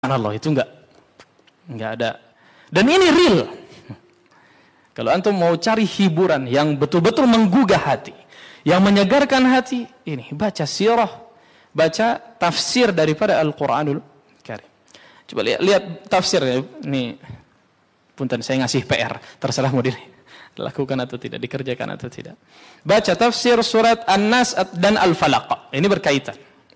Subhanallah, itu enggak ada. Dan ini real. Kalau antum mau cari hiburan yang betul-betul menggugah hati, yang menyegarkan hati, ini baca sirah, baca tafsir daripada Al-Qur'anul Karim. Coba lihat tafsirnya. Ini punten, saya ngasih PR, terserah mau dilakukan atau tidak, dikerjakan atau tidak. Baca tafsir surat An-Nas dan Al-Falaq. Ini berkaitan.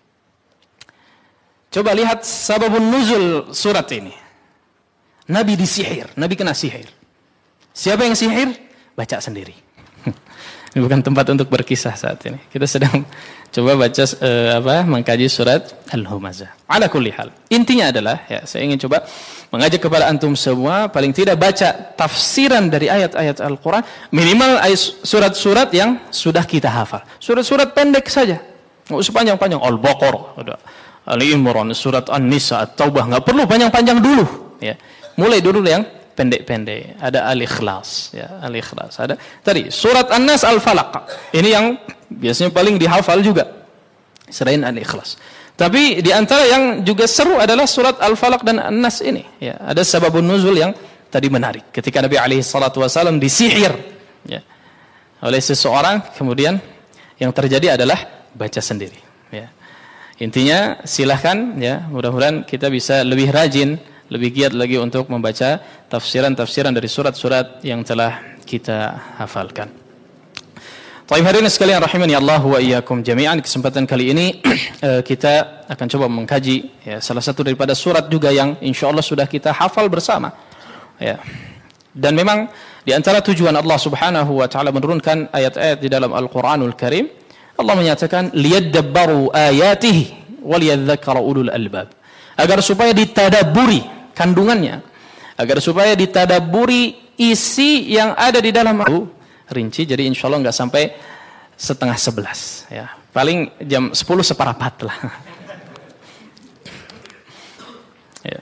Coba lihat sababun nuzul surat ini. Nabi disihir, Nabi kena sihir. Siapa yang sihir? Baca sendiri. Ini bukan tempat untuk berkisah saat ini. Kita sedang coba baca mengkaji surat Al-Humazah. Ala kulli hal. Intinya adalah, ya, saya ingin coba mengajak kepada antum semua paling tidak baca tafsiran dari ayat-ayat Al-Qur'an, minimal surat-surat yang sudah kita hafal. Surat-surat pendek saja. Enggak usah panjang-panjang. Al-Baqarah, ada Ali Imran, surat An-Nisa, At-Taubah, enggak perlu panjang-panjang dulu, ya. Mulai dulu yang pendek-pendek. Ada Al-Ikhlas, ya, Al-Ikhlas. Ada tadi surat An-Nas, Al-Falaq. Ini yang biasanya paling dihafal juga selain Al-Ikhlas. Tapi di antara yang juga seru adalah surat Al-Falaq dan An-Nas ini, ya. Ada sababun nuzul yang tadi menarik. Ketika Nabi alaihi salatu wasallam disihir, ya, oleh seseorang, kemudian yang terjadi adalah baca sendiri, ya. Intinya silahkan, ya, mudah-mudahan kita bisa lebih rajin, lebih giat lagi untuk membaca tafsiran-tafsiran dari surat-surat yang telah kita hafalkan. Baik, hadirin sekalian rahimani Allah wa iyyakum jami'an. Kesempatan kali ini kita akan coba mengkaji, ya, salah satu daripada surat juga yang insyaallah sudah kita hafal bersama, ya. Dan memang di antara tujuan Allah Subhanahu wa taala menurunkan ayat-ayat di dalam Al-Qur'anul Karim, Allah menyatakan liyadabbaru ayatihi waliyadzakkara ulul albab. Agar supaya ditadaburi kandungannya, agar supaya ditadaburi isi yang ada di dalam rinci. Jadi insyaallah enggak sampai 10:30, ya. Paling jam 10:15 lah. Ya.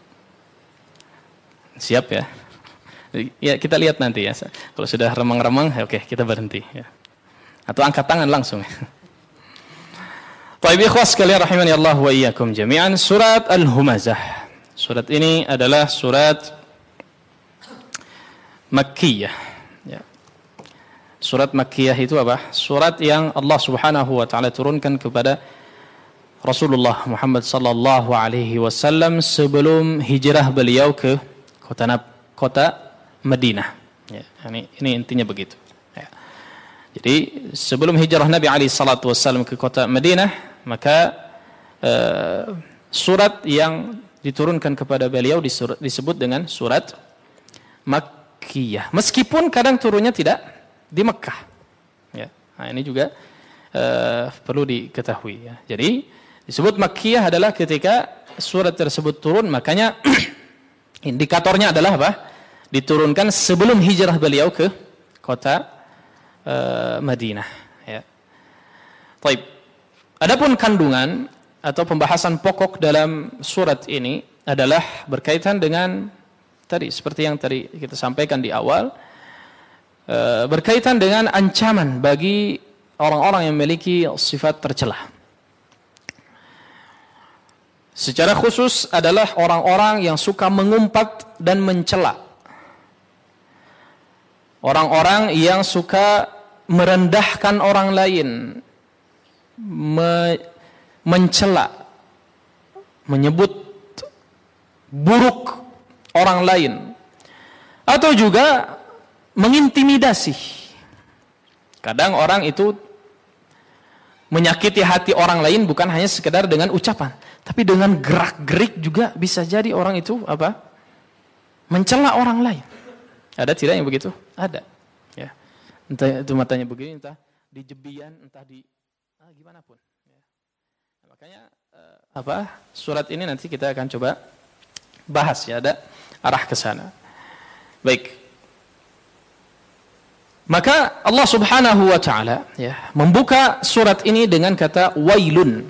Siap, ya. Ya, kita lihat nanti, ya. Kalau sudah remang-remang, oke, kita berhenti, ya. Atau angkat tangan langsung. Baik, ikhwas sekalian rahimani Allah wa iyyakum jami'an. Surat Al-Humazah. Surat ini adalah surat Makkiyah, ya. Surat Makkiyah itu apa? Surat yang Allah Subhanahu wa taala turunkan kepada Rasulullah Muhammad sallallahu alaihi wasallam sebelum hijrah beliau ke kota Madinah, ya. Ini intinya begitu. Jadi sebelum hijrah Nabi alaihi salatu wasallam ke kota Madinah, maka surat yang diturunkan kepada beliau disebut dengan surat Makkiyah. Meskipun kadang turunnya tidak di Mekah, ya. Nah, ini juga perlu diketahui, ya. Jadi disebut Makkiyah adalah ketika surat tersebut turun, makanya indikatornya adalah apa? Diturunkan sebelum hijrah beliau ke kota Madinah, ya. Baik. Adapun kandungan atau pembahasan pokok dalam surat ini adalah berkaitan dengan tadi seperti yang tadi kita sampaikan di awal, berkaitan dengan ancaman bagi orang-orang yang memiliki sifat tercela. Secara khusus adalah orang-orang yang suka mengumpat dan mencela. Orang-orang yang suka merendahkan orang lain, mencela, menyebut buruk orang lain, atau juga mengintimidasi. Kadang orang itu menyakiti hati orang lain bukan hanya sekedar dengan ucapan, tapi dengan gerak-gerik juga bisa jadi orang itu apa? Mencela orang lain. Ada tidak yang begitu? Ada, ya. Entah itu matanya begini, entah di jebian, entah di gimana pun, ya. Nah, makanya surat ini nanti kita akan coba bahas, ya, ada arah ke sana. Baik. Maka Allah Subhanahu wa taala, ya, membuka surat ini dengan kata wailun.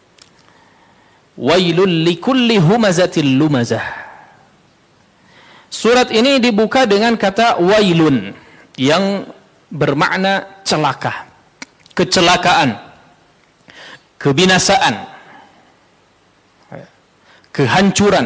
Wailul likulli humazatil lumazah. Surat ini dibuka dengan kata wailun yang bermakna celaka, kecelakaan, kebinasaan, kehancuran.